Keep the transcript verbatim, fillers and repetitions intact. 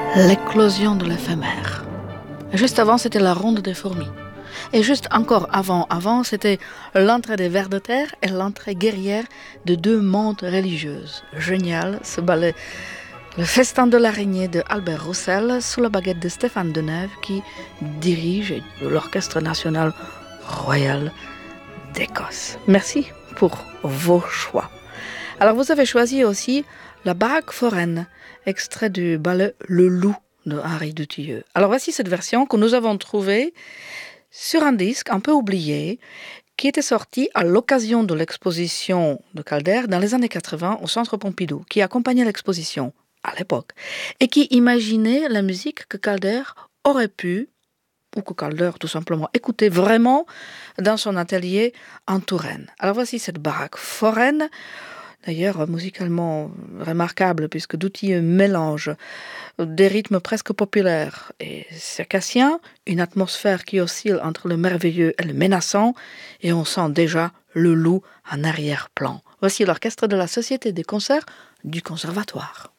L'éclosion de l'éphémère. Juste avant, c'était la ronde des fourmis. Et juste encore avant, avant, c'était l'entrée des vers de terre et l'entrée guerrière de deux mondes religieuses. Génial, ce ballet. Le festin de l'araignée de Albert Roussel sous la baguette de Stéphane Deneuve qui dirige l'Orchestre national royal d'Écosse. Merci pour vos choix. Alors vous avez choisi aussi la baraque foraine, extrait du ballet Le Loup de Henri Dutilleux. Alors voici cette version que nous avons trouvée sur un disque un peu oublié qui était sorti à l'occasion de l'exposition de Calder dans les années quatre-vingts au Centre Pompidou, qui accompagnait l'exposition à l'époque et qui imaginait la musique que Calder aurait pu, ou que Calder tout simplement écoutait vraiment dans son atelier en Touraine. Alors voici cette baraque foraine, d'ailleurs musicalement remarquable puisque Dutilleux mélange des rythmes presque populaires et circassiens, une atmosphère qui oscille entre le merveilleux et le menaçant, et on sent déjà le loup en arrière-plan. Voici l'orchestre de la Société des concerts du Conservatoire.